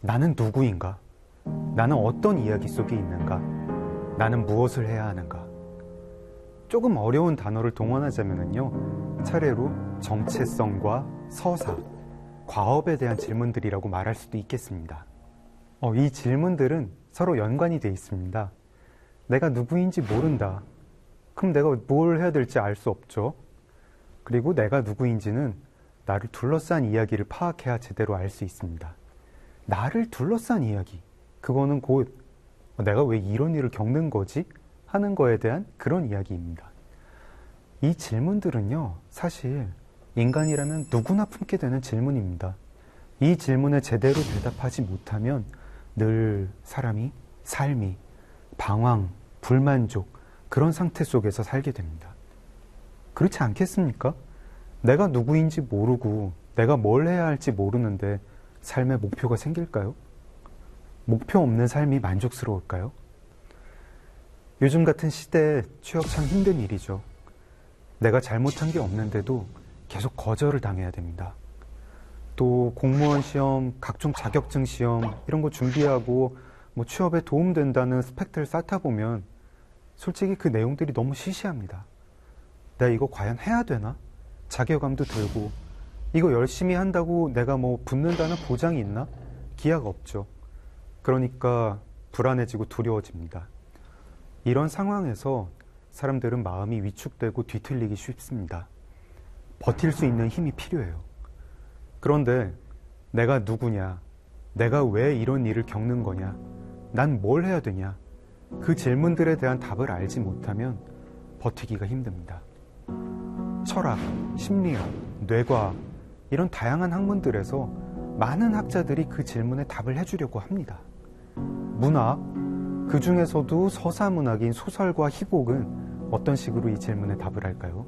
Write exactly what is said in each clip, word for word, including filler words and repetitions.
나는 누구인가? 나는 어떤 이야기 속에 있는가? 나는 무엇을 해야 하는가? 조금 어려운 단어를 동원하자면요, 차례로 정체성과 서사, 과업에 대한 질문들이라고 말할 수도 있겠습니다. 어, 이 질문들은 서로 연관이 되어 있습니다. 내가 누구인지 모른다. 그럼 내가 뭘 해야 될지 알 수 없죠. 그리고 내가 누구인지는 나를 둘러싼 이야기를 파악해야 제대로 알 수 있습니다. 나를 둘러싼 이야기, 그거는 곧 내가 왜 이런 일을 겪는 거지? 하는 거에 대한 그런 이야기입니다. 이 질문들은요, 사실 인간이라면 누구나 품게 되는 질문입니다. 이 질문에 제대로 대답하지 못하면 늘 사람이, 삶이 방황, 불만족, 그런 상태 속에서 살게 됩니다. 그렇지 않겠습니까? 내가 누구인지 모르고 내가 뭘 해야 할지 모르는데 삶의 목표가 생길까요? 목표 없는 삶이 만족스러울까요? 요즘 같은 시대에 취업 참 힘든 일이죠. 내가 잘못한 게 없는데도 계속 거절을 당해야 됩니다. 또 공무원 시험, 각종 자격증 시험 이런 거 준비하고 뭐 취업에 도움된다는 스펙들을 쌓다 보면 솔직히 그 내용들이 너무 시시합니다. 내가 이거 과연 해야 되나? 자괴감도 들고, 이거 열심히 한다고 내가 뭐 붙는다는 보장이 있나? 기약 없죠. 그러니까 불안해지고 두려워집니다. 이런 상황에서 사람들은 마음이 위축되고 뒤틀리기 쉽습니다. 버틸 수 있는 힘이 필요해요. 그런데 내가 누구냐? 내가 왜 이런 일을 겪는 거냐? 난 뭘 해야 되냐? 그 질문들에 대한 답을 알지 못하면 버티기가 힘듭니다. 철학, 심리학, 뇌과학 이런 다양한 학문들에서 많은 학자들이 그 질문에 답을 해주려고 합니다. 문학, 그 중에서도 서사문학인 소설과 희곡은 어떤 식으로 이 질문에 답을 할까요?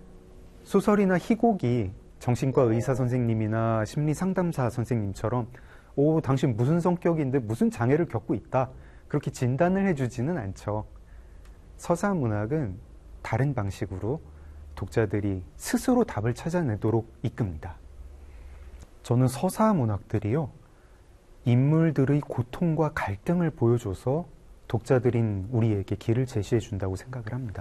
소설이나 희곡이 정신과 의사 선생님이나 심리상담사 선생님처럼 오, 당신 무슨 성격인데 무슨 장애를 겪고 있다, 그렇게 진단을 해주지는 않죠. 서사문학은 다른 방식으로 독자들이 스스로 답을 찾아내도록 이끕니다. 저는 서사문학들이요, 인물들의 고통과 갈등을 보여줘서 독자들인 우리에게 길을 제시해 준다고 생각을 합니다.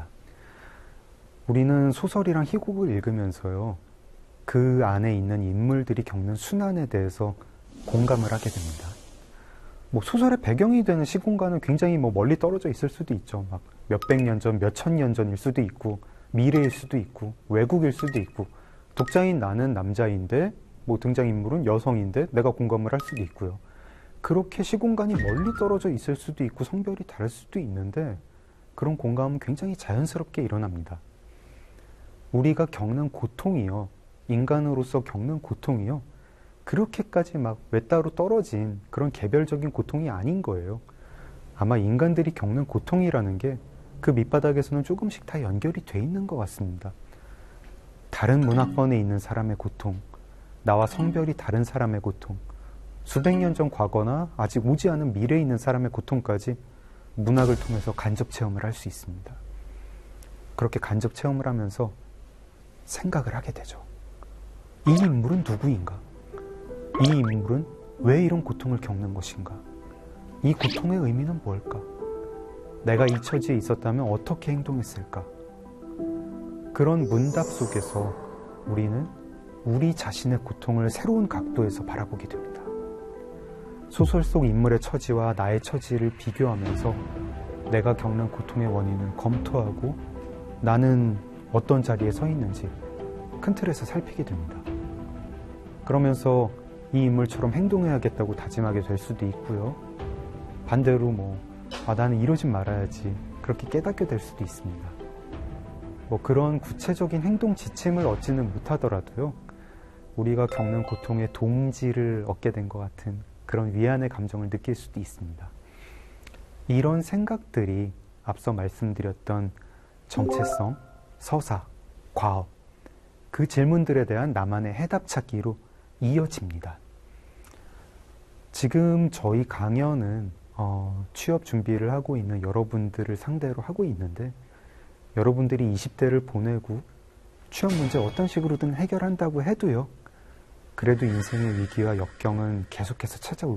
우리는 소설이랑 희곡을 읽으면서요, 그 안에 있는 인물들이 겪는 순환에 대해서 공감을 하게 됩니다. 뭐 소설의 배경이 되는 시공간은 굉장히 뭐 멀리 떨어져 있을 수도 있죠. 막 몇백 년 전, 몇천 년 전일 수도 있고, 미래일 수도 있고, 외국일 수도 있고, 독자인 나는 남자인데 뭐 등장인물은 여성인데 내가 공감을 할 수도 있고요. 그렇게 시공간이 멀리 떨어져 있을 수도 있고 성별이 다를 수도 있는데 그런 공감은 굉장히 자연스럽게 일어납니다. 우리가 겪는 고통이요, 인간으로서 겪는 고통이요, 그렇게까지 막 외따로 떨어진 그런 개별적인 고통이 아닌 거예요. 아마 인간들이 겪는 고통이라는 게 그 밑바닥에서는 조금씩 다 연결이 돼 있는 것 같습니다. 다른 문화권에 있는 사람의 고통, 나와 성별이 다른 사람의 고통, 수백 년 전 과거나 아직 오지 않은 미래에 있는 사람의 고통까지 문학을 통해서 간접 체험을 할 수 있습니다. 그렇게 간접 체험을 하면서 생각을 하게 되죠. 이 인물은 누구인가? 이 인물은 왜 이런 고통을 겪는 것인가? 이 고통의 의미는 뭘까? 내가 이 처지에 있었다면 어떻게 행동했을까? 그런 문답 속에서 우리는 우리 자신의 고통을 새로운 각도에서 바라보게 됩니다. 소설 속 인물의 처지와 나의 처지를 비교하면서 내가 겪는 고통의 원인을 검토하고 나는 어떤 자리에 서 있는지 큰 틀에서 살피게 됩니다. 그러면서 이 인물처럼 행동해야겠다고 다짐하게 될 수도 있고요. 반대로 뭐 아, 나는 이러지 말아야지, 그렇게 깨닫게 될 수도 있습니다. 뭐 그런 구체적인 행동 지침을 얻지는 못하더라도요, 우리가 겪는 고통의 동지를 얻게 된 것 같은 그런 위안의 감정을 느낄 수도 있습니다. 이런 생각들이 앞서 말씀드렸던 정체성, 서사, 과업, 그 질문들에 대한 나만의 해답 찾기로 이어집니다. 지금 저희 강연은 어, 취업 준비를 하고 있는 여러분들을 상대로 하고 있는데, 여러분들이 이십 대를 보내고 취업 문제 어떤 식으로든 해결한다고 해도요, 그래도 인생의 위기와 역경은 계속해서 찾아올